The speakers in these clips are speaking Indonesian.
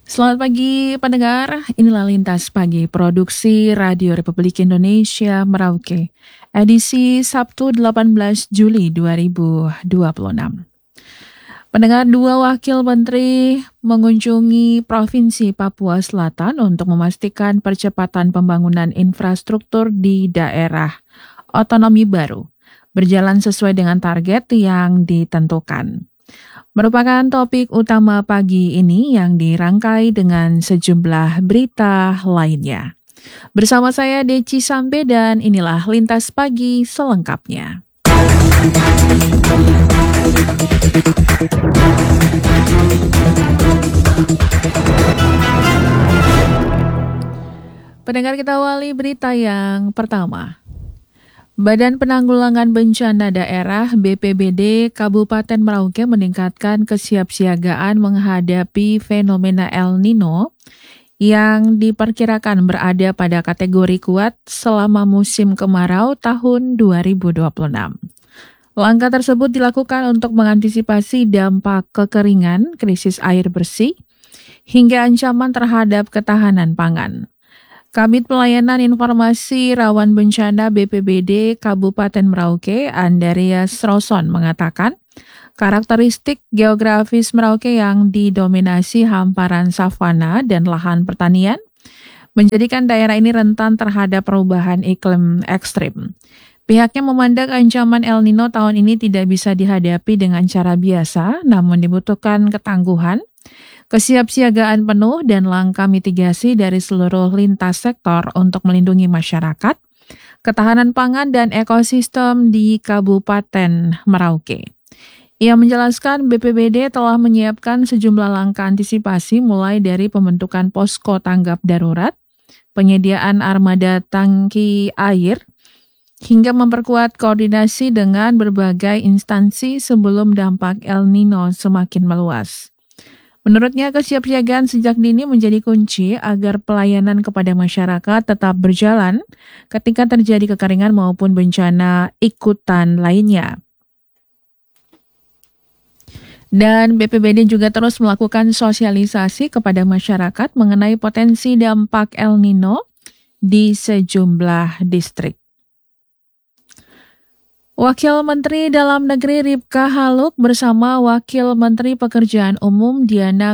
Selamat pagi pendengar, inilah Lintas Pagi Produksi Radio Republik Indonesia Merauke, edisi Sabtu 18 Juli 2026. Pendengar, dua wakil menteri mengunjungi Provinsi Papua Selatan untuk memastikan percepatan pembangunan infrastruktur di daerah otonomi baru berjalan sesuai dengan target yang ditentukan. Merupakan topik utama pagi ini yang dirangkai dengan sejumlah berita lainnya. Bersama saya Deci Sambe dan inilah Lintas Pagi selengkapnya. Pendengar, kita awali berita yang pertama. Badan Penanggulangan Bencana Daerah BPBD Kabupaten Merauke meningkatkan kesiapsiagaan menghadapi fenomena El Nino yang diperkirakan berada pada kategori kuat selama musim kemarau tahun 2026. Langkah tersebut dilakukan untuk mengantisipasi dampak kekeringan, krisis air bersih, hingga ancaman terhadap ketahanan pangan. Kabid Pelayanan Informasi Rawan Bencana BPBD Kabupaten Merauke, Andreas Roson, mengatakan karakteristik geografis Merauke yang didominasi hamparan savana dan lahan pertanian menjadikan daerah ini rentan terhadap perubahan iklim ekstrim. Pihaknya memandang ancaman El Nino tahun ini tidak bisa dihadapi dengan cara biasa, namun dibutuhkan ketangguhan, kesiapsiagaan penuh dan langkah mitigasi dari seluruh lintas sektor untuk melindungi masyarakat, ketahanan pangan dan ekosistem di Kabupaten Merauke. Ia menjelaskan BPBD telah menyiapkan sejumlah langkah antisipasi mulai dari pembentukan posko tanggap darurat, penyediaan armada tangki air, hingga memperkuat koordinasi dengan berbagai instansi sebelum dampak El Nino semakin meluas. Menurutnya, kesiapsiagaan sejak dini menjadi kunci agar pelayanan kepada masyarakat tetap berjalan ketika terjadi kekeringan maupun bencana ikutan lainnya. Dan BPBD juga terus melakukan sosialisasi kepada masyarakat mengenai potensi dampak El Nino di sejumlah distrik. Wakil Menteri Dalam Negeri Ripka Haluk bersama Wakil Menteri Pekerjaan Umum Diana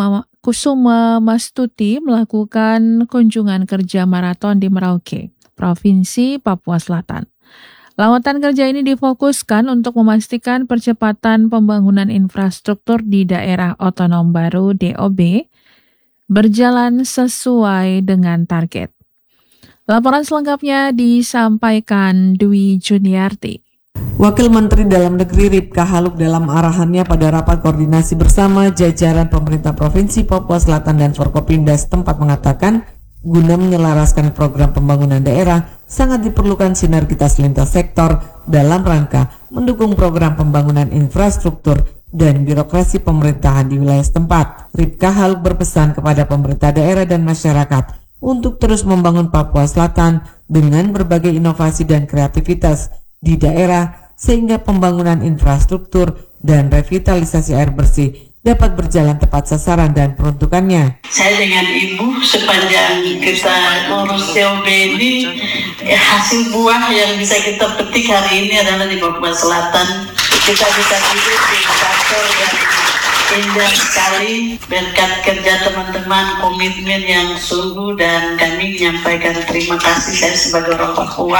Kusuma Mastuti melakukan kunjungan kerja maraton di Merauke, Provinsi Papua Selatan. Lawatan kerja ini difokuskan untuk memastikan percepatan pembangunan infrastruktur di daerah otonom baru DOB berjalan sesuai dengan target. Laporan selengkapnya disampaikan Dwi Juniarti. Wakil Menteri Dalam Negeri Ripka Haluk dalam arahannya pada rapat koordinasi bersama jajaran pemerintah Provinsi Papua Selatan dan Forkopimda setempat mengatakan, guna menyelaraskan program pembangunan daerah, sangat diperlukan sinergitas lintas sektor dalam rangka mendukung program pembangunan infrastruktur dan birokrasi pemerintahan di wilayah setempat. Ripka Haluk berpesan kepada pemerintah daerah dan masyarakat untuk terus membangun Papua Selatan dengan berbagai inovasi dan kreativitas di daerah sehingga pembangunan infrastruktur dan revitalisasi air bersih dapat berjalan tepat sasaran dan peruntukannya. Saya dengan Ibu sepanjang kita urus DOB ini, hasil buah yang bisa kita petik hari ini adalah di Papua Selatan. Kita bisa duduk di kantor yang indah sekali berkat kerja teman-teman, komitmen yang sungguh, dan kami menyampaikan terima kasih. Saya sebagai orang Papua,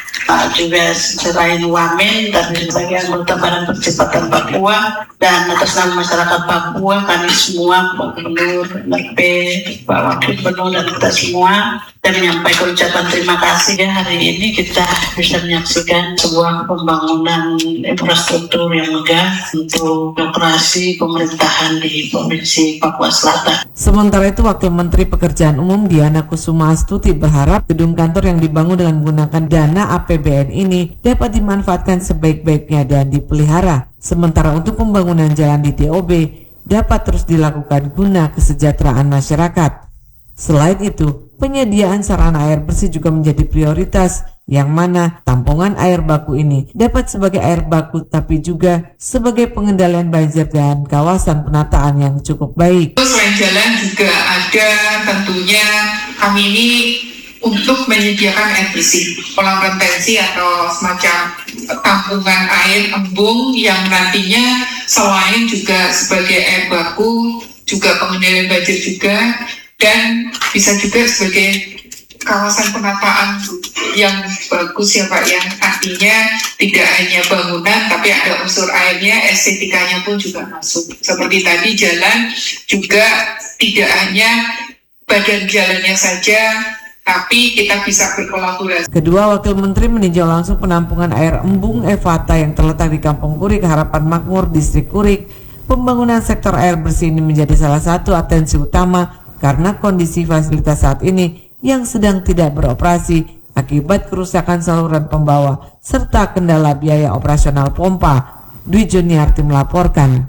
juga selain Wamen tapi sebagai anggota Badan Percepatan Papua, dan atas nama masyarakat Papua, kami semua, Pak Gubernur, RP, Pak Wakil Gubernur, dan kita semua, dan menyampaikan ucapan terima kasih ya, hari ini kita bisa menyaksikan sebuah pembangunan infrastruktur yang megah untuk operasi pemerintahan di Provinsi Papua Selatan. Sementara itu, Wakil Menteri Pekerjaan Umum Diana Kusuma Astuti berharap gedung kantor yang dibangun dengan menggunakan dana APBN ini dapat dimanfaatkan sebaik-baiknya dan dipelihara. Sementara untuk pembangunan jalan di DOB dapat terus dilakukan guna kesejahteraan masyarakat. Selain itu, penyediaan sarana air bersih juga menjadi prioritas yang mana tampungan air baku ini dapat sebagai air baku tapi juga sebagai pengendalian banjir dan kawasan penataan yang cukup baik. Selain jalan juga ada tentunya kami ini untuk menyediakan air bersih, kolam retensi atau semacam tampungan air embung yang nantinya selain juga sebagai air baku, juga pengendalian banjir juga, dan bisa juga sebagai kawasan penataan yang bagus ya Pak, yang artinya tidak hanya bangunan tapi ada unsur airnya, estetikanya pun juga masuk. Seperti tadi jalan juga tidak hanya badan jalannya saja, tapi kita bisa berkolaborasi. Kedua wakil menteri meninjau langsung penampungan air embung Evata yang terletak di Kampung Kurik, Harapan Makmur, Distrik Kurik. Pembangunan sektor air bersih ini menjadi salah satu atensi utama karena kondisi fasilitas saat ini yang sedang tidak beroperasi akibat kerusakan saluran pembawa serta kendala biaya operasional pompa. Dwi Juniarti melaporkan.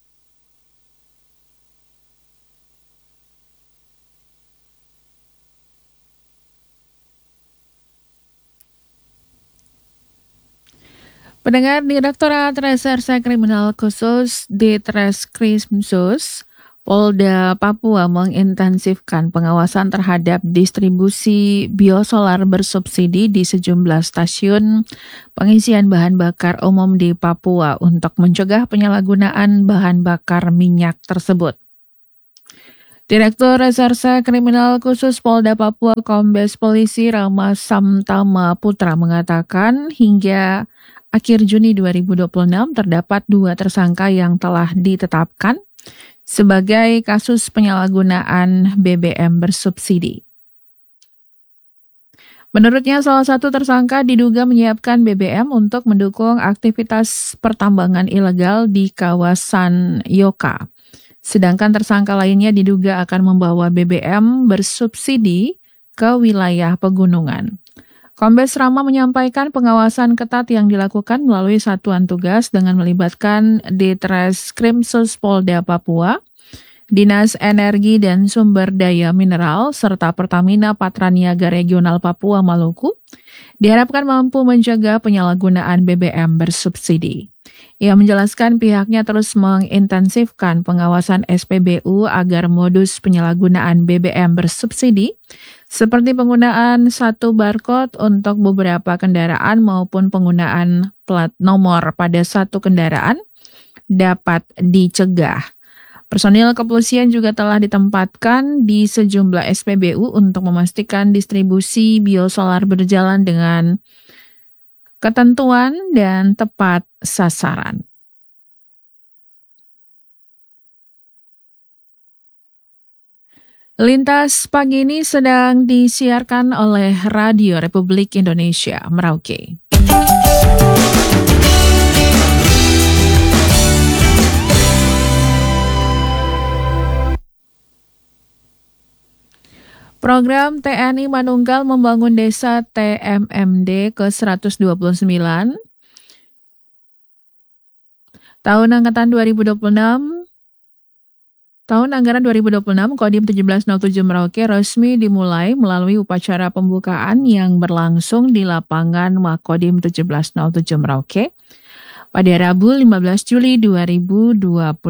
Pendengar, Direktorat Reserse Kriminal Khusus Ditreskrimsus Polda Papua mengintensifkan pengawasan terhadap distribusi biosolar bersubsidi di sejumlah stasiun pengisian bahan bakar umum di Papua untuk mencegah penyalahgunaan bahan bakar minyak tersebut. Direktur Reserse Kriminal Khusus Polda Papua Kombes Polisi Rama Samtama Putra mengatakan hingga akhir Juni 2026 terdapat 2 tersangka yang telah ditetapkan sebagai kasus penyalahgunaan BBM bersubsidi. Menurutnya, salah satu tersangka diduga menyiapkan BBM untuk mendukung aktivitas pertambangan ilegal di kawasan Yoka. Sedangkan tersangka lainnya diduga akan membawa BBM bersubsidi ke wilayah pegunungan. Kombes Rama menyampaikan pengawasan ketat yang dilakukan melalui satuan tugas dengan melibatkan Ditreskrimsus Polda Papua, Dinas Energi dan Sumber Daya Mineral, serta Pertamina Patraniaga Regional Papua Maluku, diharapkan mampu mencegah penyalahgunaan BBM bersubsidi. Ia menjelaskan pihaknya terus mengintensifkan pengawasan SPBU agar modus penyalahgunaan BBM bersubsidi seperti penggunaan satu barcode untuk beberapa kendaraan maupun penggunaan plat nomor pada satu kendaraan dapat dicegah. Personil kepolisian juga telah ditempatkan di sejumlah SPBU untuk memastikan distribusi biosolar berjalan dengan ketentuan dan tepat sasaran. Lintas pagi ini sedang disiarkan oleh Radio Republik Indonesia, Merauke. Program TNI Manunggal membangun desa TMMD ke-129 tahun angkatan 2026 Tahun anggaran 2026, Kodim 1707 Merauke resmi dimulai melalui upacara pembukaan yang berlangsung di lapangan Makodim 1707 Merauke pada Rabu 15 Juli 2026.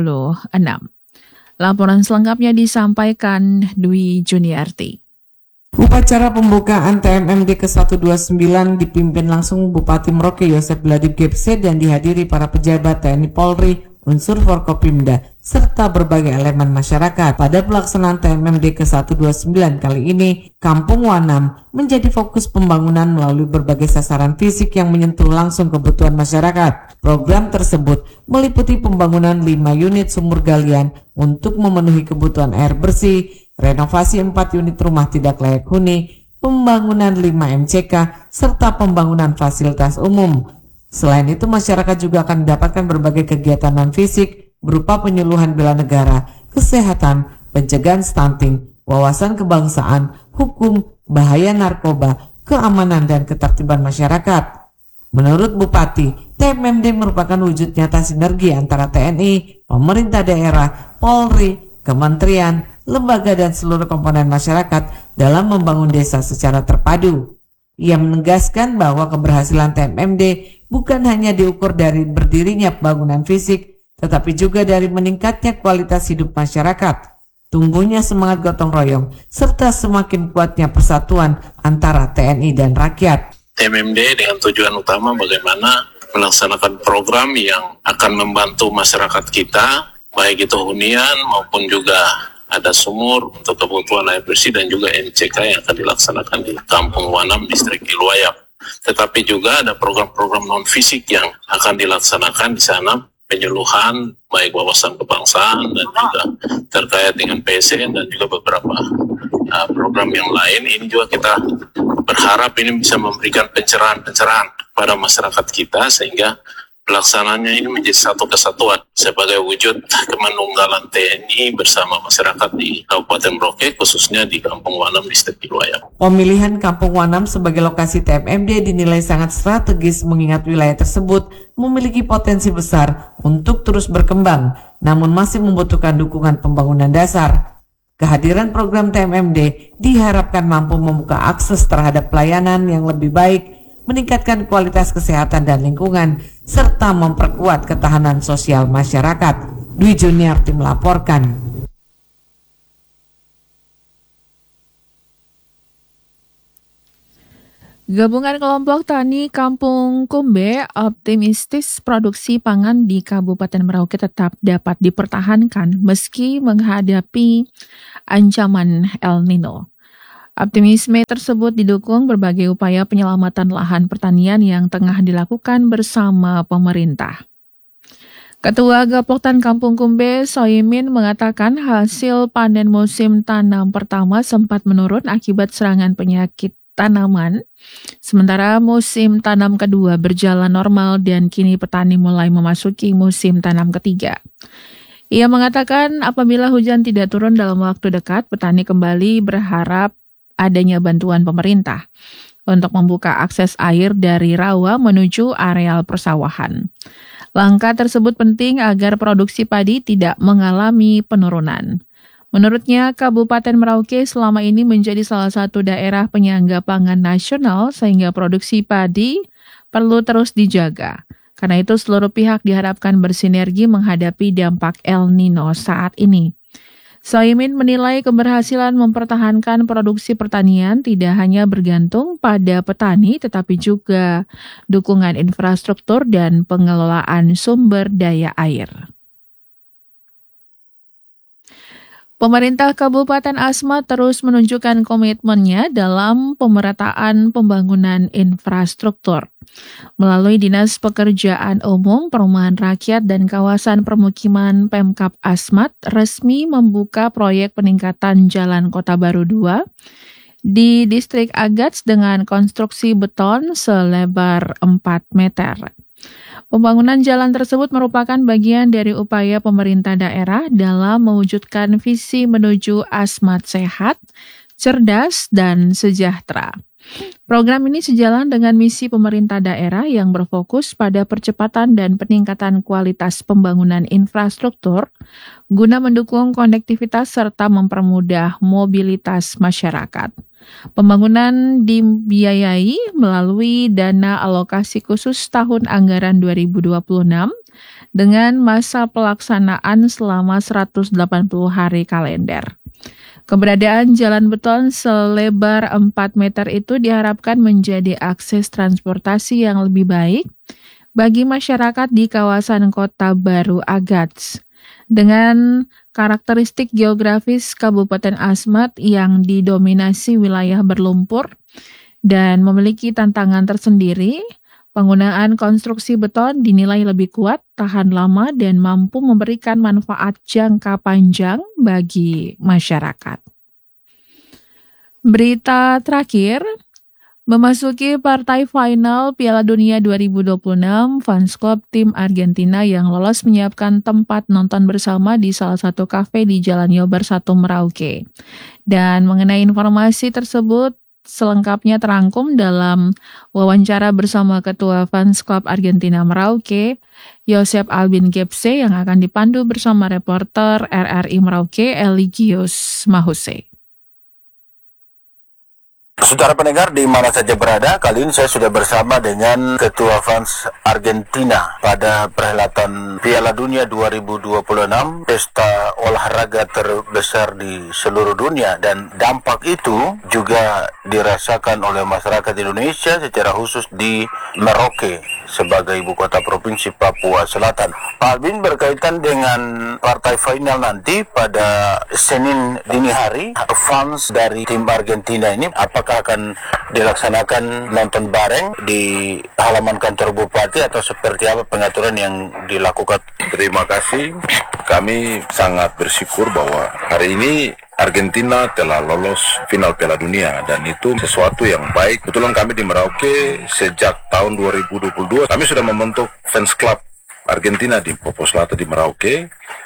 Laporan selengkapnya disampaikan Dwi Juniarti. Upacara pembukaan TMMD ke-129 dipimpin langsung Bupati Merauke Yosep Bladib Gepse dan dihadiri para pejabat TNI Polri, unsur Forkopimda, serta berbagai elemen masyarakat. Pada pelaksanaan TMMD ke-129 kali ini, Kampung Wanam menjadi fokus pembangunan melalui berbagai sasaran fisik yang menyentuh langsung kebutuhan masyarakat. Program tersebut meliputi pembangunan 5 unit sumur galian untuk memenuhi kebutuhan air bersih, renovasi 4 unit rumah tidak layak huni, pembangunan 5 MCK, serta pembangunan fasilitas umum. Selain itu, masyarakat juga akan mendapatkan berbagai kegiatan non-fisik berupa penyuluhan bela negara, kesehatan, pencegahan stunting, wawasan kebangsaan, hukum, bahaya narkoba, keamanan dan ketertiban masyarakat. Menurut Bupati, TMMD merupakan wujud nyata sinergi antara TNI, pemerintah daerah, Polri, kementerian, lembaga dan seluruh komponen masyarakat dalam membangun desa secara terpadu. Ia menegaskan bahwa keberhasilan TMMD bukan hanya diukur dari berdirinya bangunan fisik, tetapi juga dari meningkatnya kualitas hidup masyarakat, tumbuhnya semangat gotong royong, serta semakin kuatnya persatuan antara TNI dan rakyat. TMMD dengan tujuan utama bagaimana melaksanakan program yang akan membantu masyarakat kita, baik itu hunian maupun juga ada sumur untuk kebutuhan air bersih dan juga MCK yang akan dilaksanakan di Kampung Wanam, Distrik Ilwayap. Tetapi juga ada program-program non-fisik yang akan dilaksanakan di sana, penyuluhan baik wawasan kebangsaan dan juga terkait dengan PSN dan juga beberapa program yang lain. Ini juga kita berharap ini bisa memberikan pencerahan-pencerahan pada masyarakat kita sehingga pelaksananya ini menjadi satu kesatuan sebagai wujud kemanunggalan TNI bersama masyarakat di Kabupaten Merauke, khususnya di Kampung Wanam, Distrik Ilwayap. Pemilihan Kampung Wanam sebagai lokasi TMMD dinilai sangat strategis mengingat wilayah tersebut memiliki potensi besar untuk terus berkembang, namun masih membutuhkan dukungan pembangunan dasar. Kehadiran program TMMD diharapkan mampu membuka akses terhadap pelayanan yang lebih baik, meningkatkan kualitas kesehatan dan lingkungan, serta memperkuat ketahanan sosial masyarakat. Dwi Juniarti melaporkan. Gabungan kelompok tani Kampung Kumbe optimistis produksi pangan di Kabupaten Merauke tetap dapat dipertahankan meski menghadapi ancaman El Nino. Optimisme tersebut didukung berbagai upaya penyelamatan lahan pertanian yang tengah dilakukan bersama pemerintah. Ketua Gapoktan Kampung Kumbe, Soimin, mengatakan hasil panen musim tanam pertama sempat menurun akibat serangan penyakit tanaman, sementara musim tanam kedua berjalan normal dan kini petani mulai memasuki musim tanam ketiga. Ia mengatakan apabila hujan tidak turun dalam waktu dekat, petani kembali berharap adanya bantuan pemerintah untuk membuka akses air dari rawa menuju areal persawahan. Langkah tersebut penting agar produksi padi tidak mengalami penurunan. Menurutnya, Kabupaten Merauke selama ini menjadi salah satu daerah penyangga pangan nasional sehingga produksi padi perlu terus dijaga. Karena itu seluruh pihak diharapkan bersinergi menghadapi dampak El Nino saat ini. Soimin menilai keberhasilan mempertahankan produksi pertanian tidak hanya bergantung pada petani tetapi juga dukungan infrastruktur dan pengelolaan sumber daya air. Pemerintah Kabupaten Asmat terus menunjukkan komitmennya dalam pemerataan pembangunan infrastruktur. Melalui Dinas Pekerjaan Umum, Perumahan Rakyat, dan Kawasan Permukiman Pemkab Asmat resmi membuka proyek peningkatan Jalan Kota Baru 2 di Distrik Agats dengan konstruksi beton selebar 4 meter. Pembangunan jalan tersebut merupakan bagian dari upaya pemerintah daerah dalam mewujudkan visi menuju Asmat sehat, cerdas, dan sejahtera. Program ini sejalan dengan misi pemerintah daerah yang berfokus pada percepatan dan peningkatan kualitas pembangunan infrastruktur guna mendukung konektivitas serta mempermudah mobilitas masyarakat. Pembangunan dibiayai melalui dana alokasi khusus tahun anggaran 2026 dengan masa pelaksanaan selama 180 hari kalender. Keberadaan jalan beton selebar 4 meter itu diharapkan menjadi akses transportasi yang lebih baik bagi masyarakat di kawasan Kota Baru Agats. Dengan karakteristik geografis Kabupaten Asmat yang didominasi wilayah berlumpur dan memiliki tantangan tersendiri, penggunaan konstruksi beton dinilai lebih kuat, tahan lama, dan mampu memberikan manfaat jangka panjang bagi masyarakat. Berita terakhir, memasuki partai final Piala Dunia 2026, fans klub tim Argentina yang lolos menyiapkan tempat nonton bersama di salah satu kafe di Jalan Yobar 1 Merauke. Dan mengenai informasi tersebut, selengkapnya terangkum dalam wawancara bersama Ketua Fans Club Argentina Merauke, Josep Albin Gepse, yang akan dipandu bersama reporter RRI Merauke, Eligius Mahuse. Saudara pendengar di mana saja berada, kali ini saya sudah bersama dengan Ketua Fans Argentina pada perhelatan Piala Dunia 2026, pesta olahraga terbesar di seluruh dunia, dan dampak itu juga dirasakan oleh masyarakat Indonesia secara khusus di Merauke sebagai ibu kota provinsi Papua Selatan. Pak Albin, berkaitan dengan partai final nanti pada Senin dini hari, fans dari tim Argentina ini apakah akan dilaksanakan nonton bareng di halaman kantor Bupati atau seperti apa pengaturan yang dilakukan? Terima kasih. Kami sangat bersyukur bahwa hari ini Argentina telah lolos final Piala Dunia, dan itu sesuatu yang baik. Kebetulan kami di Merauke sejak tahun 2022 kami sudah membentuk fans club Argentina di Papua Selatan di Merauke,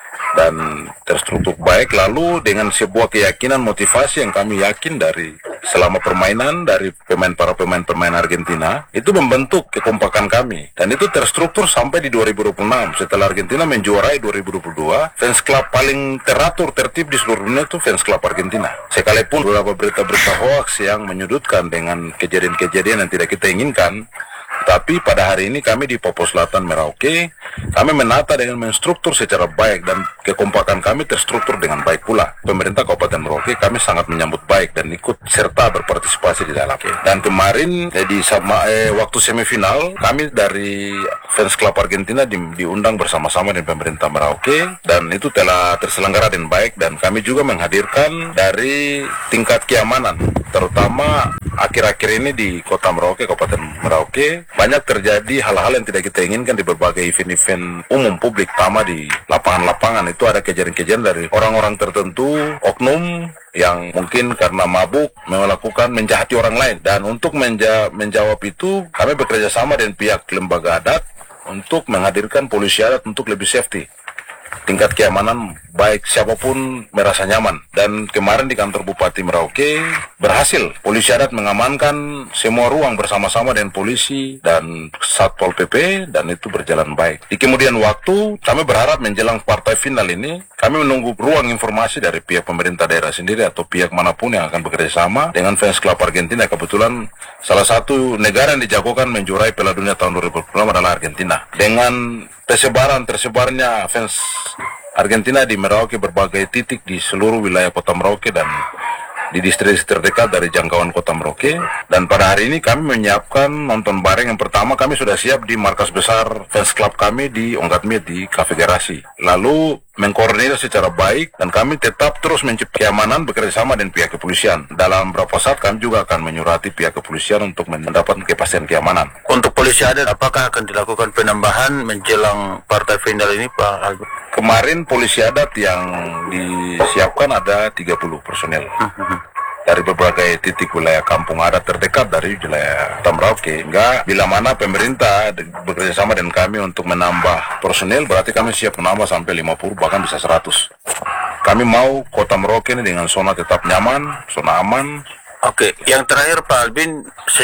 dan terstruktur baik. Lalu dengan sebuah keyakinan, motivasi yang kami yakin dari selama permainan dari para pemain Argentina, itu membentuk kekompakan kami, dan itu terstruktur sampai di 2026. Setelah Argentina menjuarai 2022, fans club paling teratur, tertib di seluruh dunia itu fans club Argentina. Sekalipun beberapa berita-berita hoax yang menyudutkan dengan kejadian-kejadian yang tidak kita inginkan, tapi pada hari ini kami di Papua Selatan Merauke, kami menata dengan menstruktur secara baik, dan kekompakan kami terstruktur dengan baik pula. Pemerintah Kabupaten Merauke kami sangat menyambut baik dan ikut serta berpartisipasi di dalam. Dan kemarin di waktu semifinal, kami dari fans club Argentina diundang bersama-sama dengan pemerintah Merauke, dan itu telah terselenggara dengan baik, dan kami juga menghadirkan dari tingkat keamanan, terutama akhir-akhir ini di kota Merauke, Kabupaten Merauke, banyak terjadi hal-hal yang tidak kita inginkan di berbagai event-event umum publik, terutama di lapangan-lapangan. Itu ada kejadian-kejadian dari orang-orang tertentu, oknum yang mungkin karena mabuk melakukan menjahati orang lain. Dan untuk menjawab itu, kami bekerja sama dengan pihak lembaga adat untuk menghadirkan polisi adat untuk lebih safety. Tingkat keamanan baik siapapun merasa nyaman. Dan kemarin di kantor Bupati Merauke berhasil polisi adat mengamankan semua ruang bersama-sama dengan polisi dan Satpol PP, dan itu berjalan baik. Di kemudian waktu, kami berharap menjelang partai final ini, kami menunggu ruang informasi dari pihak pemerintah daerah sendiri atau pihak manapun yang akan bekerja sama dengan fans club Argentina. Kebetulan salah satu negara yang dijagokan menjuarai Piala Dunia tahun 2026 adalah Argentina. Dengan tersebarnya fans Argentina di Merauke berbagai titik di seluruh wilayah kota Merauke dan di distrik terdekat dari jangkauan kota Merauke. Dan pada hari ini kami menyiapkan nonton bareng. Yang pertama, kami sudah siap di markas besar fans club kami di Onggatmie di Cafe Garasi. Lalu mengkoordinir secara baik, dan kami tetap terus menciptakan keamanan bekerjasama dengan pihak kepolisian. Dalam beberapa saat kami juga akan menyurati pihak kepolisian untuk mendapatkan kepastian keamanan. Untuk polisi adat, apakah akan dilakukan penambahan menjelang partai final ini, Pak Albin? Kemarin polisi adat yang disiapkan ada 30 personel. Dari berbagai titik wilayah kampung adat terdekat dari wilayah Kota Merauke. Hingga bila mana pemerintah bekerja sama dengan kami untuk menambah personel, berarti kami siap menambah sampai 50, bahkan bisa 100. Kami mau Kota Merauke ini dengan zona tetap nyaman, zona aman. Oke, yang terakhir Pak Albin,